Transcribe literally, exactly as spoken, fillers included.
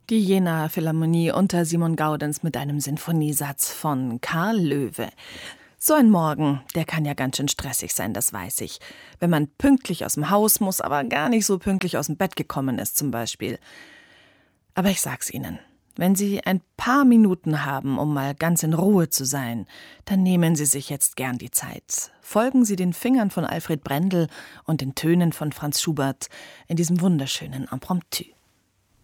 Die Jenaer Philharmonie unter Simon Gaudenz mit einem Sinfoniesatz von Karl Loewe. So ein Morgen, der kann ja ganz schön stressig sein, das weiß ich. Wenn man pünktlich aus dem Haus muss, aber gar nicht so pünktlich aus dem Bett gekommen ist zum Beispiel. Aber ich sag's Ihnen, wenn Sie ein paar Minuten haben, um mal ganz in Ruhe zu sein, dann nehmen Sie sich jetzt gern die Zeit. Folgen Sie den Fingern von Alfred Brendel und den Tönen von Franz Schubert in diesem wunderschönen Impromptu.